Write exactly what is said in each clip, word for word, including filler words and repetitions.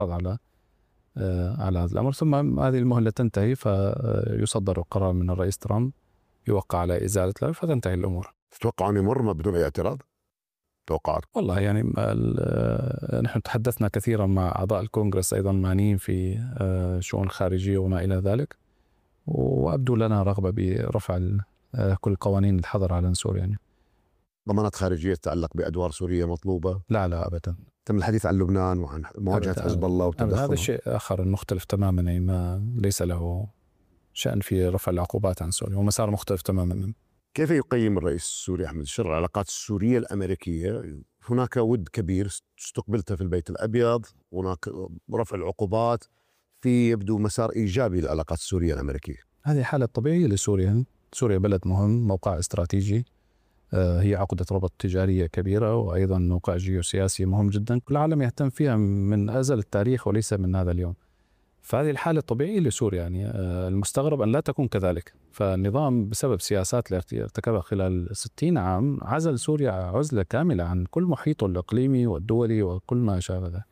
على على هذا الأمر، ثم هذه المهلة تنتهي فيصدر قرار من الرئيس ترامب يوقع على إزالة له فتنتهي الأمور. تتوقع أن يمر بدون أي اعتراض؟ توقعات؟ والله يعني نحن تحدثنا كثيرا مع أعضاء الكونغرس أيضا معنيين في شؤون الخارجية وما إلى ذلك، وأبدو لنا رغبة برفع كل قوانين الحظر على سوريا. يعني ضمانات خارجية تتعلق بأدوار سورية مطلوبة؟ لا لا أبدا. تم الحديث عن لبنان وعن مواجهة حزب الله وتدخله. هذا شيء آخر مختلف تماما، يعني ما ليس له شأن في رفع العقوبات عن سوريا، ومسار مختلف تماما. كيف يقيم الرئيس السوري أحمد الشر العلاقات السورية الأمريكية؟ هناك ود كبير استقبلته في البيت الأبيض، هناك رفع العقوبات، في يبدو مسار إيجابي للعلاقات السورية الأمريكية. هذه حالة طبيعية لسوريا. سوريا بلد مهم، موقع استراتيجي، هي عقدة ربط تجارية كبيرة، وأيضا موقع جيوسياسي مهم جدا، كل العالم يهتم فيها من أزل التاريخ وليس من هذا اليوم. فهذه الحالة الطبيعية لسوريا. يعني المستغرب أن لا تكون كذلك. فالنظام بسبب سياسات التي ارتكبها خلال ستين عام عزل سوريا عزلة كاملة عن كل محيطه الإقليمي والدولي وكل ما شابه ذلك.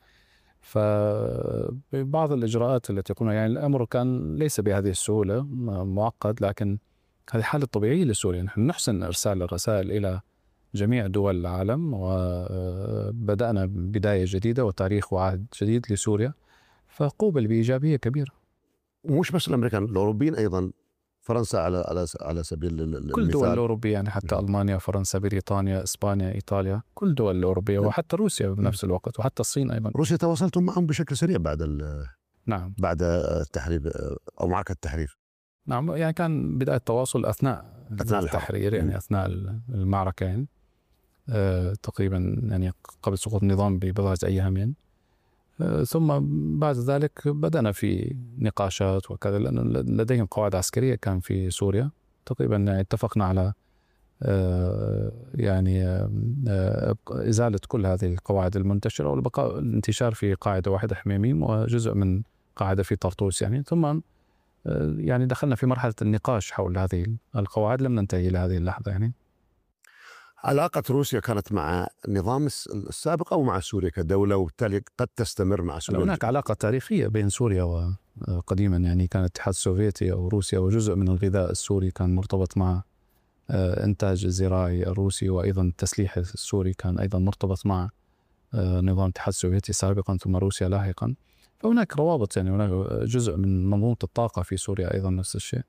فبعض الإجراءات التي يقومون، يعني الأمر كان ليس بهذه السهولة، معقد، لكن هذه حالة طبيعية لسوريا. نحن نحسن إرسال الرسائل إلى جميع دول العالم، وبدأنا بداية جديدة وتاريخ وعهد جديد لسوريا، فقوبل بإيجابية كبيرة. ومش بس الأمريكان، الأوروبيين أيضا، فرنسا على على على سبيل المثال، كل الدول الأوروبية، يعني حتى ألمانيا، فرنسا، بريطانيا، إسبانيا، إيطاليا، كل الدول الأوروبية، وحتى روسيا بنفس الوقت، وحتى الصين أيضا. روسيا تواصلتم معهم بشكل سريع بعد نعم بعد التحرير أو معركة التحرير. نعم، يعني كان بداية التواصل أثناء, أثناء التحرير، يعني أثناء المعركة، يعني أه تقريبا يعني قبل سقوط النظام ببضعة أيام. يعني أه ثم بعد ذلك بدأنا في نقاشات وكذا، لأن لديهم قواعد عسكرية كان في سوريا تقريبا. يعني اتفقنا على أه يعني أه إزالة كل هذه القواعد المنتشرة والبقاء الانتشار في قاعدة واحدة حميميم وجزء من قاعدة في طرطوس. يعني ثم يعني دخلنا في مرحلة النقاش حول هذه القواعد، لم ننتهي إلى هذه اللحظة. يعني علاقة روسيا كانت مع النظام السابق أو مع سوريا كدولة، وبالتالي قد تستمر مع سوريا؟ هناك علاقة تاريخية بين سوريا وقديما، يعني كان الاتحاد السوفيتي أو روسيا، وجزء من الغذاء السوري كان مرتبط مع إنتاج الزراعي الروسي، وأيضا التسليح السوري كان أيضا مرتبط مع نظام الاتحاد السوفيتي سابقا ثم روسيا لاحقا. فهناك روابط، يعني هناك جزء من منظومة الطاقة في سوريا أيضا نفس الشيء.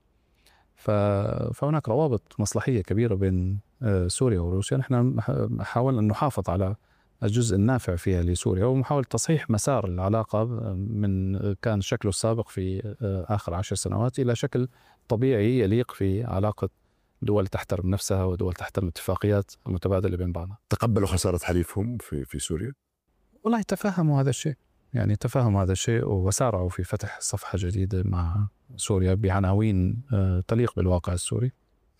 فهناك روابط مصلحية كبيرة بين سوريا وروسيا. نحن حاولنا أن نحافظ على الجزء النافع فيها لسوريا، ومحاولة تصحيح مسار العلاقة من كان شكله السابق في آخر عشر سنوات إلى شكل طبيعي يليق في علاقة دول تحترم نفسها ودول تحترم اتفاقيات متبادلة بين بعضها. تقبلوا خسارة حليفهم في في سوريا؟ والله تفهموا هذا الشيء، يعني تفهموا هذا الشيء وسارعوا في فتح صفحة جديدة مع سوريا بعناوين تليق بالواقع السوري.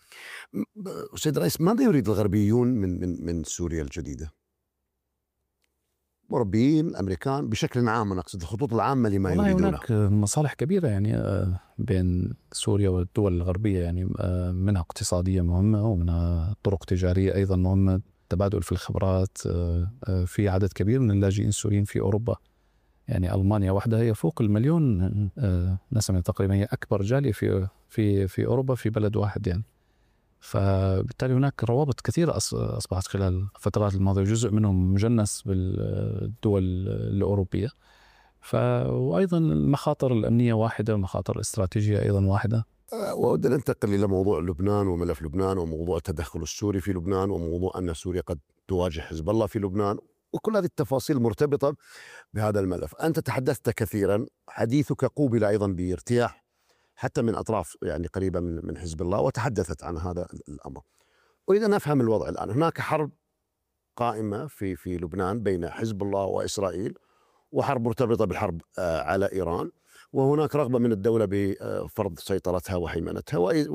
سيد الرئيس، ماذا يريد الغربيون من من من سوريا الجديدة؟ أوروبيين، الأمريكان بشكل عام، أنا أقصد الخطوط العامة لما يريدونه. هناك مصالح كبيرة يعني بين سوريا والدول الغربية، يعني منها اقتصادية مهمة، ومنها طرق تجارية أيضا مهمة، تبادل في الخبرات. في عدد كبير من اللاجئين السوريين في أوروبا، يعني ألمانيا وحدها هي فوق المليون نسمة تقريبا، هي أكبر جالية في في في أوروبا في بلد واحد. يعني فبالتالي هناك روابط كثيرة أصبحت خلال الفترات الماضية، جزء منهم مجنس بالدول الأوروبية. ف وأيضا المخاطر الأمنية واحدة، والمخاطر الاستراتيجية أيضا واحدة. وأود أن أنتقل إلى موضوع لبنان وملف لبنان وموضوع التدخل السوري في لبنان وموضوع أن سوريا قد تواجه حزب الله في لبنان، وكل هذه التفاصيل مرتبطة بهذا الملف. أنت تحدثت كثيرا، حديثك قوبل أيضا بارتياح حتى من أطراف يعني قريبة من من حزب الله، وتحدثت عن هذا الأمر. أريد أن أفهم الوضع الآن. هناك حرب قائمة في في لبنان بين حزب الله وإسرائيل، وحرب مرتبطة بالحرب على إيران، وهناك رغبة من الدولة بفرض سيطرتها وهيمنتها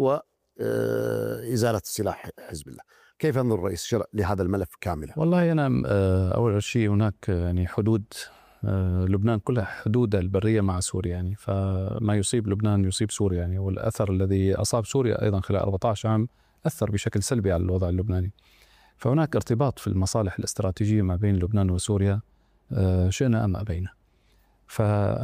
وإزالة سلاح حزب الله. كيف ينظر الرئيس لهذا الملف كاملا؟ والله أنا أول شيء هناك يعني حدود لبنان كلها حدود البرية مع سوريا، يعني فما يصيب لبنان يصيب سوريا، يعني والأثر الذي أصاب سوريا أيضا خلال أربعة عشر عام أثر بشكل سلبي على الوضع اللبناني. فهناك ارتباط في المصالح الاستراتيجية ما بين لبنان وسوريا شئنا أم أبينا. ف